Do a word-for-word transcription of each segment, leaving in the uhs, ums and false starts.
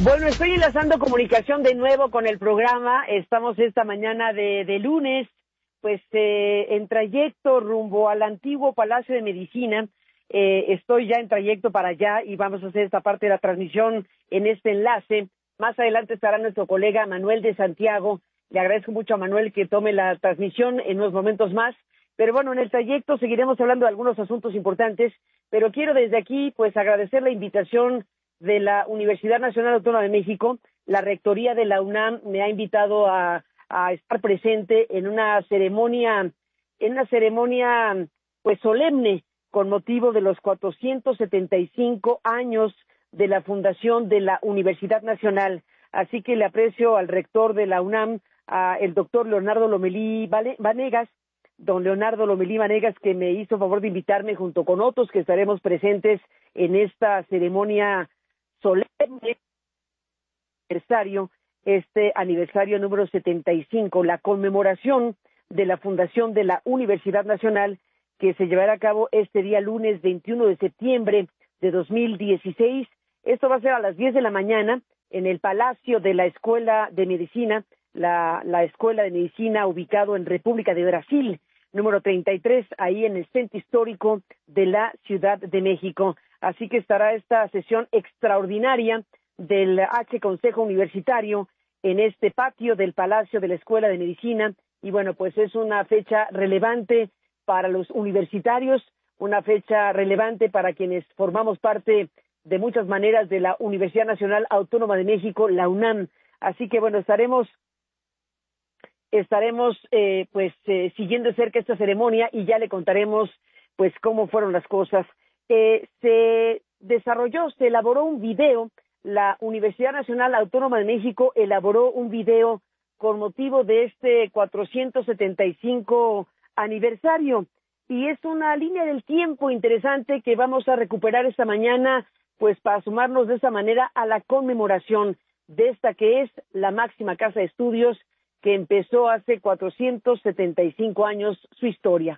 Bueno, estoy enlazando comunicación de nuevo con el programa. Estamos esta mañana de, de lunes, pues eh, en trayecto rumbo al antiguo Palacio de Medicina. Eh, estoy ya en trayecto para allá y vamos a hacer esta parte de la transmisión en este enlace. Más adelante estará nuestro colega Manuel de Santiago. Le agradezco mucho a Manuel que tome la transmisión en unos momentos más. Pero bueno, en el trayecto seguiremos hablando de algunos asuntos importantes, pero quiero desde aquí pues agradecer la invitación de la Universidad Nacional Autónoma de México. La rectoría de la UNAM me ha invitado a, a estar presente en una ceremonia, en una ceremonia pues solemne con motivo de los cuatrocientos setenta y cinco años de la fundación de la Universidad Nacional. Así que le aprecio al rector de la UNAM, a el doctor Leonardo Lomelí Vanegas, don Leonardo Lomelí Vanegas, que me hizo favor de invitarme junto con otros que estaremos presentes en esta ceremonia solemne aniversario, este aniversario número setenta y cinco, la conmemoración de la fundación de la Universidad Nacional, que se llevará a cabo este día lunes veintiuno de septiembre de dos mil dieciséis. Esto va a ser a las diez de la mañana en el Palacio de la Escuela de Medicina, la, la Escuela de Medicina ubicado en República de Brasil, número treinta y tres, ahí en el Centro Histórico de la Ciudad de México. Así que estará esta sesión extraordinaria del H Consejo Universitario en este patio del Palacio de la Escuela de Medicina. Y bueno, pues es una fecha relevante para los universitarios, una fecha relevante para quienes formamos parte de muchas maneras de la Universidad Nacional Autónoma de México, la UNAM. Así que bueno, estaremos estaremos eh, pues eh, siguiendo de cerca esta ceremonia y ya le contaremos pues cómo fueron las cosas. Eh, se desarrolló, se elaboró un video, la Universidad Nacional Autónoma de México elaboró un video con motivo de este cuatrocientos setenta y cinco aniversario, y es una línea del tiempo interesante que vamos a recuperar esta mañana, pues para sumarnos de esa manera a la conmemoración de esta que es la máxima casa de estudios que empezó hace cuatrocientos setenta y cinco años su historia.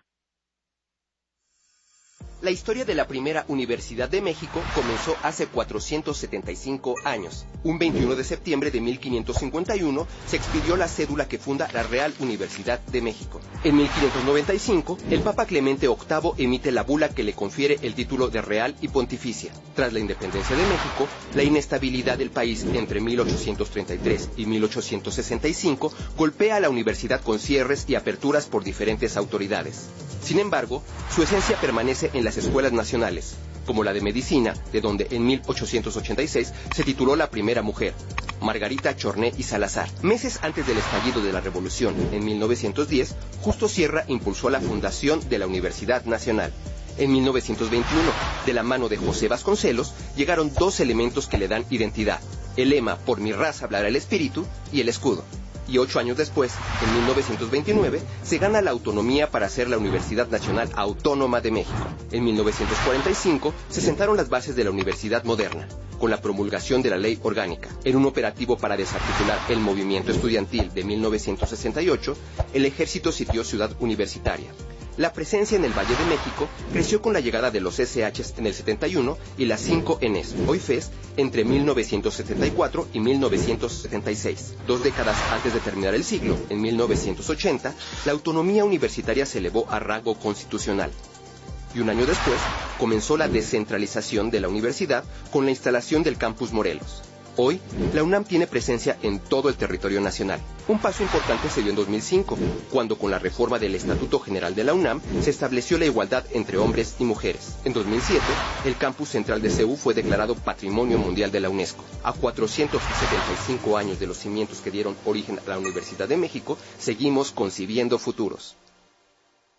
La historia de la primera Universidad de México comenzó hace cuatrocientos setenta y cinco años. Un veintiuno de septiembre de mil quinientos cincuenta y uno se expidió la cédula que funda la Real Universidad de México. En mil quinientos noventa y cinco, el Papa Clemente octavo emite la bula que le confiere el título de Real y Pontificia. Tras la independencia de México, la inestabilidad del país entre mil ochocientos treinta y tres y mil ochocientos sesenta y cinco golpea a la universidad con cierres y aperturas por diferentes autoridades. Sin embargo, su esencia permanece en las escuelas nacionales, como la de Medicina, de donde en mil ochocientos ochenta y seis se tituló la primera mujer, Margarita Chorné y Salazar. Meses antes del estallido de la Revolución, en mil novecientos diez, Justo Sierra impulsó la fundación de la Universidad Nacional. En mil novecientos veintiuno, de la mano de José Vasconcelos, llegaron dos elementos que le dan identidad: el lema "Por mi raza hablará el espíritu" y el escudo. Y ocho años después, en mil novecientos veintinueve, se gana la autonomía para ser la Universidad Nacional Autónoma de México. En mil novecientos cuarenta y cinco se sentaron las bases de la Universidad Moderna, con la promulgación de la Ley Orgánica. En un operativo para desarticular el movimiento estudiantil de mil novecientos sesenta y ocho, el ejército sitió Ciudad Universitaria. La presencia en el Valle de México creció con la llegada de los S Hs en el setenta y uno y las cinco Ns, hoy F E S, entre mil novecientos setenta y cuatro y mil novecientos setenta y seis. Dos décadas antes de terminar el siglo, en mil novecientos ochenta, la autonomía universitaria se elevó a rango constitucional. Y un año después, comenzó la descentralización de la universidad con la instalación del Campus Morelos. Hoy, la UNAM tiene presencia en todo el territorio nacional. Un paso importante se dio en dos mil cinco, cuando con la reforma del Estatuto General de la UNAM se estableció la igualdad entre hombres y mujeres. En dos mil siete, el campus central de C E U fue declarado Patrimonio Mundial de la UNESCO. A cuatrocientos setenta y cinco años de los cimientos que dieron origen a la Universidad de México, seguimos concibiendo futuros.